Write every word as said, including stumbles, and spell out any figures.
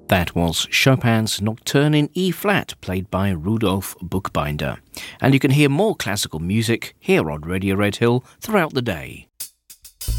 That was Chopin's Nocturne in E-flat, played by Rudolf Buchbinder. And you can hear more classical music here on Radio Red Hill throughout the day.